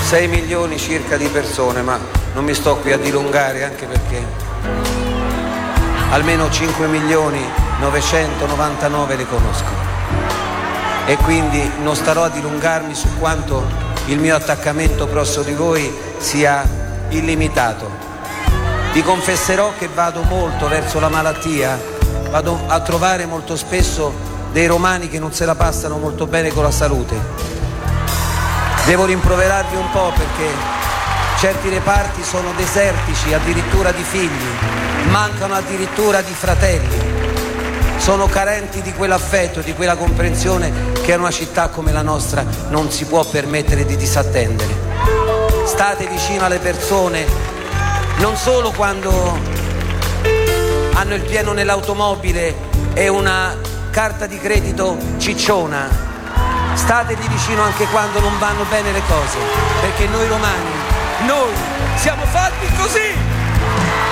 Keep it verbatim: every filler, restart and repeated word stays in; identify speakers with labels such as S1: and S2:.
S1: sei milioni circa di persone, ma non mi sto qui a dilungare, anche perché almeno cinque milioni novecentonovantanove li conosco, e quindi non starò a dilungarmi su quanto il mio attaccamento presso di voi sia illimitato. Vi confesserò che vado molto verso la malattia, vado a trovare molto spesso dei romani che non se la passano molto bene con la salute. Devo rimproverarvi un po' perché certi reparti sono desertici addirittura di figli, mancano addirittura di fratelli, sono carenti di quell'affetto, di quella comprensione che una città come la nostra non si può permettere di disattendere. State vicino alle persone, non solo quando hanno il pieno nell'automobile e una carta di credito cicciona. Stategli vicino anche quando non vanno bene le cose, perché noi romani, noi siamo fatti così!